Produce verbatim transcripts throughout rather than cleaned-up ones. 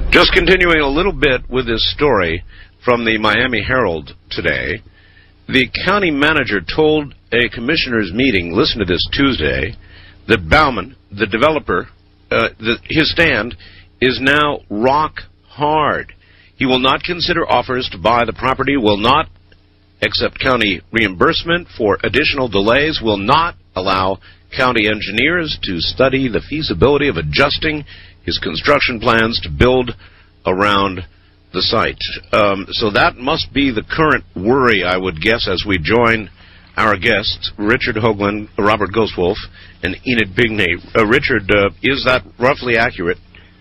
Just continuing a little bit with this story from the Miami Herald today, the county manager told a commissioners meeting, listen to this, Tuesday, that Baumann, the developer, uh, the, his stand is now rock hard. He will not consider offers to buy the property, will not accept county reimbursement for additional delays, will not allow county engineers to study the feasibility of adjusting his construction plans to build around the site. Um, so that must be the current worry, I would guess, as we join our guests, Richard Hoagland, Robert Ghostwolf, and Enid Bigney. Uh, Richard, uh, is that roughly accurate?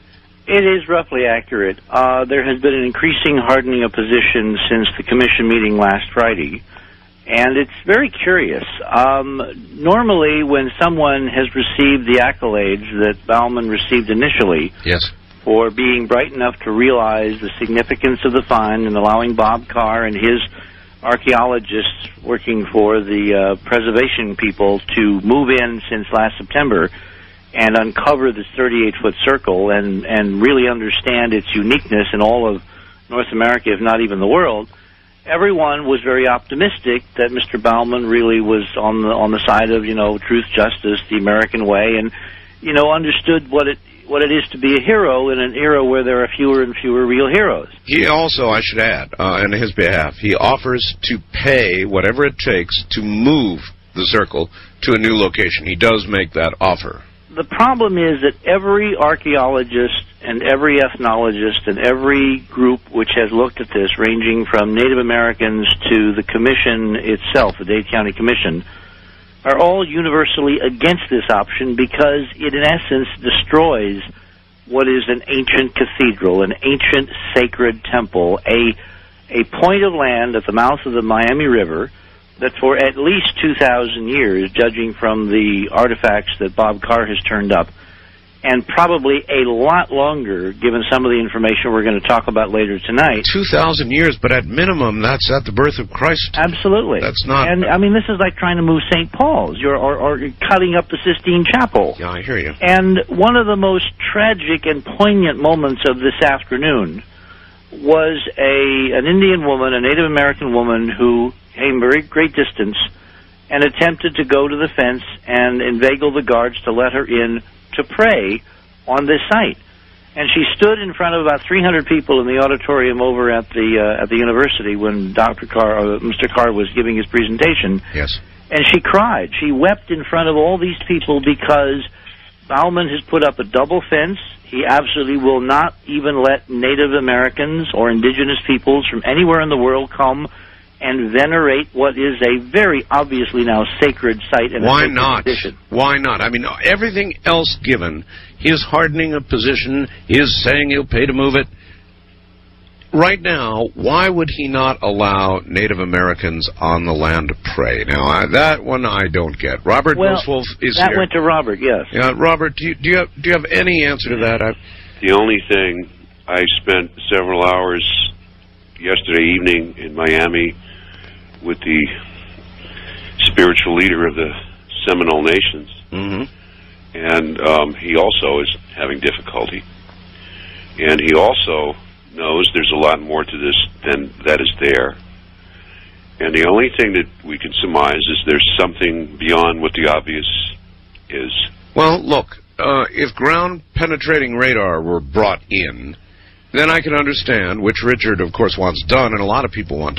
It is roughly accurate. Uh, there has been an increasing hardening of position since the commission meeting last Friday, and it's very curious. Um, normally, when someone has received the accolades that Baumann received initially, yes, for being bright enough to realize the significance of the find and allowing Bob Carr and his archaeologists working for the uh, preservation people to move in since last September and uncover this thirty-eight foot circle and, and really understand its uniqueness in all of North America, if not even the world, everyone was very optimistic that Mister Baumann really was on the, on the side of, you know, truth, justice, the American way, and, you know, understood what it what it is to be a hero in an era where there are fewer and fewer real heroes. He also, I should add, uh, on his behalf, he offers to pay whatever it takes to move the circle to a new location. He does make that offer. The problem is that every archaeologist and every ethnologist and every group which has looked at this, ranging from Native Americans to the commission itself, the Dade County Commission, are all universally against this option because it, in essence, destroys what is an ancient cathedral, an ancient sacred temple, a a point of land at the mouth of the Miami River that for at least two thousand years, judging from the artifacts that Bob Carr has turned up, and probably a lot longer, given some of the information we're going to talk about later tonight. two thousand years, but at minimum, that's at the birth of Christ. Absolutely. That's not... And, I mean, this is like trying to move Saint Paul's, you're, or, or you're cutting up the Sistine Chapel. Yeah, I hear you. And one of the most tragic and poignant moments of this afternoon was a an Indian woman, a Native American woman, who came very great distance and attempted to go to the fence and inveigle the guards to let her in to pray on this site. And she stood in front of about three hundred people in the auditorium over at the uh, at the university when Doctor Carr, or Mister Carr, was giving his presentation. Yes. And she cried. She wept in front of all these people because Baumann has put up a double fence. He absolutely will not even let Native Americans or indigenous peoples from anywhere in the world come and venerate what is a very obviously now sacred site. And Why a not? Tradition. Why not? I mean, everything else given, his hardening of position, his saying he'll pay to move it. Right now, why would he not allow Native Americans on the land to pray? Now, I, that one I don't get. Robert well, Ghostwolf is that here. went to Robert, yes. Yeah, Robert, do you, do you have do you have any answer to that? I, the only thing, I spent several hours yesterday evening in Miami with the spiritual leader of the Seminole Nations, mm-hmm. and um, he also is having difficulty. And he also knows there's a lot more to this than that is there. And the only thing that we can surmise is there's something beyond what the obvious is. Well, look, uh, if ground-penetrating radar were brought in, then I can understand, which Richard, of course, wants done, and a lot of people want